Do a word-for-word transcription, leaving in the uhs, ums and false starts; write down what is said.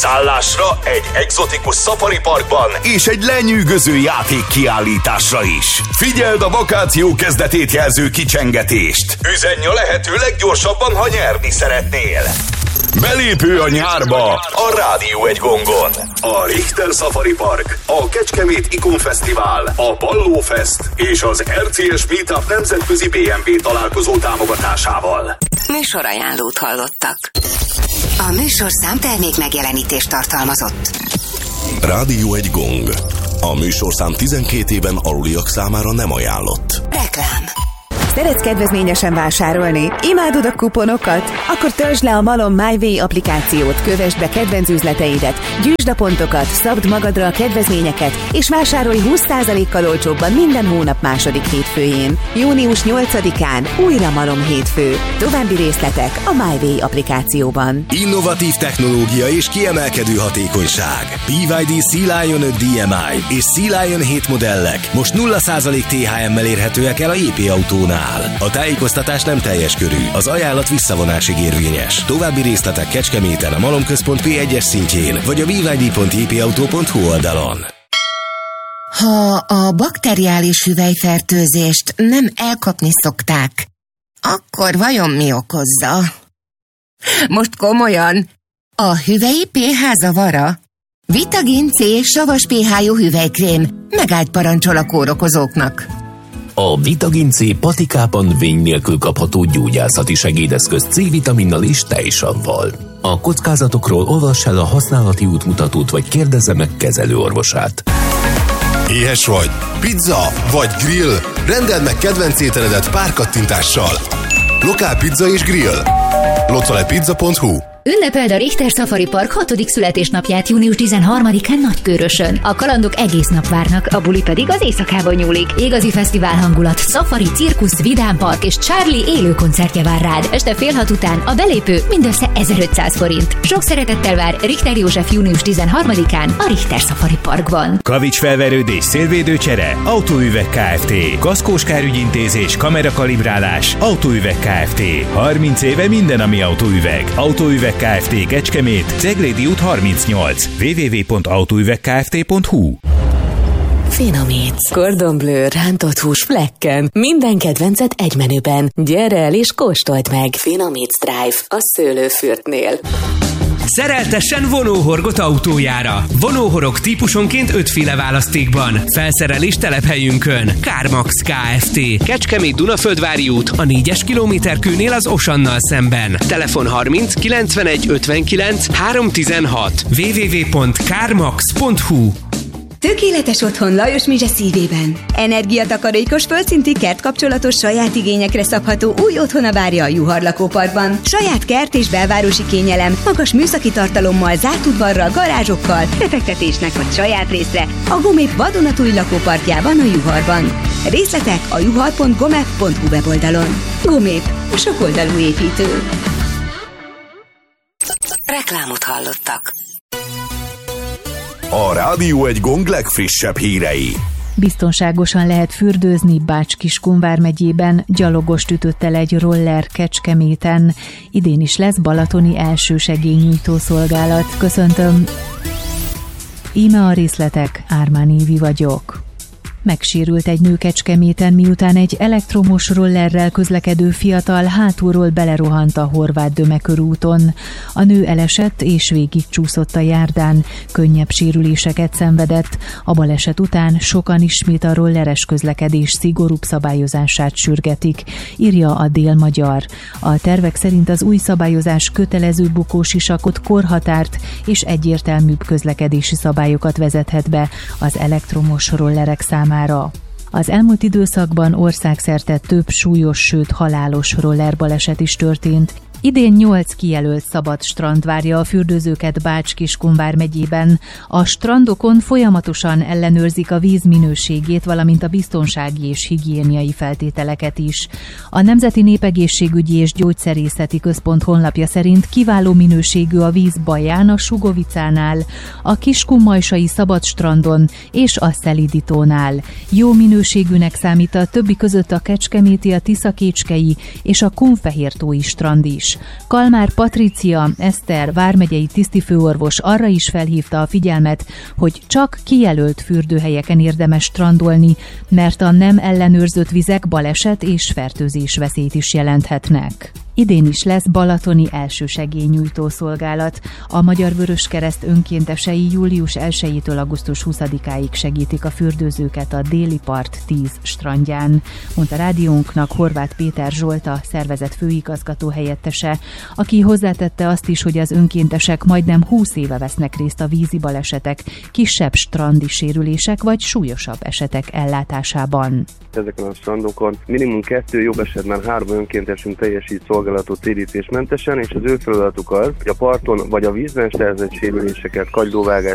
Szállásra egy egzotikus szafari parkban és egy lenyűgöző játékkiállításra is. Figyeld a vakáció kezdetét jelző kicsengetést. Üzenj a lehető leggyorsabban, ha nyerni szeretnél. Belépő a nyárba a Rádió egy gongon. A Richter Safari Park, a Kecskemét Ikon Fesztivál, a Palló Fest és az er cé es Meetup nemzetközi bé em vé találkozó támogatásával. Műsorajánlót hallottak. A műsorszám termék megjelenítést tartalmazott. Rádió egy gong. A műsorszám tizenkét éven aluliak számára nem ajánlott. Reklám. Szeretsz kedvezményesen vásárolni? Imádod a kuponokat? Akkor töltsd le a Malom MyWay applikációt, kövesd be kedvenc üzleteidet, gyűjtsd a pontokat, szabd magadra a kedvezményeket, és vásárolj húsz százalékkal olcsóbban minden hónap második hétfőjén. június nyolcadikán újra Malom hétfő. További részletek a MyWay applikációban. Innovatív technológia és kiemelkedő hatékonyság. bé vé dé Sea-Lion öt dé em i és Sea-Lion hét modellek most nulla százalék té há emmel érhetőek el a jé pé autónál. A tájékoztatás nem teljes körű, az ajánlat visszavonásig érvényes. További részletek Kecskeméten a malomközpont egyes szintjén, vagy a bé vé dé pont jé pé autó pont hu oldalon. Ha a bakteriális hüvelyfertőzést nem elkapni szokták, akkor vajon mi okozza? Most komolyan, a hüvelyi pé há zavara? Vitagin C savas pé há-jú hüvelykrém megállt parancsol a kórokozóknak. A Vitagin C patikában vény nélkül kapható gyógyászati segédeszköz C-vitaminnal és tejsavval. A kockázatokról olvass el a használati útmutatót, vagy kérdezze meg kezelőorvosát. Éhes vagy? Pizza vagy grill? Rendeld meg kedvenc ételedet pár kattintással. Lokál pizza és grill. locale pont hu. Ünnepeld a Richter Safari Park hatodik születésnapját június tizenharmadikán Nagykőrösön. A kalandok egész nap várnak, a buli pedig az éjszakában nyúlik. Igazi fesztivál hangulat, szafari, cirkusz, vidámpark és Charlie élő koncertje vár rád. Este fél hat után a belépő mindössze ezerötszáz forint. Sok szeretettel vár Richter József június tizenharmadikán a Richter Safari Parkban. Kavics felverődés, szélvédőcsere, Autóüveg Kft. Kaszkós kárügyintézés, kamerakalibrálás, Autóüveg Kft. harminc éve minden, ami autóüveg. Autóüveg Kft. Kecskemét, Ceglédi út harmincnyolc, double-u double-u double-u pont autóüveg kft pont hu. Finomíts. Cordon Bleu, rántott hús flekken. Minden kedvencet egy menüben. Gyere el és kóstold meg. Finomíts Drive, a szőlőfürtnél. Szereltessen vonóhorgot autójára. Vonóhorog típusonként ötféle választékban. Felszerelés telephelyünkön. Carmax Kft. Kecskemét Dunaföldvári út, a négyes kilométerkőnél az Osannal szemben. Telefon harminc kilencvenegy ötvenkilenc háromszáztizenhat. double-u double-u double-u pont carmax pont hu. Tökéletes otthon Lajos Mizse szívében. Energiatakarékos, földszinti kertkapcsolatos, saját igényekre szabható új otthona várja a Juhar lakóparkban. Saját kert és belvárosi kényelem, magas műszaki tartalommal, zárt udvarral, garázsokkal, befektetésnek vagy saját részre a Gomép vadonatúj lakóparkjában a Juharban. Részletek a juhar pont gomep pont hu weboldalon. Gomép, a sokoldalú építő. Reklámot hallottak. A Rádió egy gong legfrissebb hírei. Biztonságosan lehet fürdőzni Bács-Kiskun vármegyében, gyalogos ütötte le egy roller Kecskeméten. Idén is lesz balatoni elsősegélynyújtó szolgálat. Köszöntöm! Íme a részletek, Ármán Évi vagyok. Megsérült egy nő Kecskeméten, miután egy elektromos rollerrel közlekedő fiatal hátulról belerohant a Horváth-Döme körúton. A nő elesett és végigcsúszott a járdán, könnyebb sérüléseket szenvedett. A baleset után sokan ismét a rolleres közlekedés szigorúbb szabályozását sürgetik, írja a Dél-Magyar. A tervek szerint az új szabályozás kötelező bukósisakot, korhatárt és egyértelműbb közlekedési szabályokat vezethet be az elektromos rollerek számára. Az elmúlt időszakban országszerte több súlyos, sőt halálos rollerbaleset is történt. Idén nyolc kijelölt szabad strand várja a fürdőzőket Bács-Kiskun vármegyében. A strandokon folyamatosan ellenőrzik a víz minőségét, valamint a biztonsági és higiéniai feltételeket is. A Nemzeti Népegészségügyi és Gyógyszerészeti Központ honlapja szerint kiváló minőségű a víz Baján, a Sugovicánál, a Kiskunmajsai szabad strandon és a Szelidítónál. Jó minőségűnek számít a többi között a Kecskeméti, a Tiszakécskei és a Kunfehértói strand is. is. Kalmár Patricia Eszter vármegyei tisztifőorvos arra is felhívta a figyelmet, hogy csak kijelölt fürdőhelyeken érdemes strandolni, mert a nem ellenőrzött vizek baleset és fertőzés veszélyt is jelenthetnek. Idén is lesz balatoni elsősegélynyújtó szolgálat. A Magyar Vöröskereszt önkéntesei július elsejétől augusztus huszadikáig segítik a fürdőzőket a Déli Part tíz strandján, mondta rádiónknak Horváth Péter Zsolt, a szervezet főigazgató helyettese, aki hozzátette azt is, hogy az önkéntesek majdnem húsz éve vesznek részt a vízi balesetek, kisebb strandi sérülések vagy súlyosabb esetek ellátásában. Ezeken a strandokon minimum kettő, jobb esetben három önkéntesünk teljesít szolgálatot térítésmentesen, és az ő feladatuk az, hogy a parton vagy a vízben szerzett sérüléseket, kagylóvágás,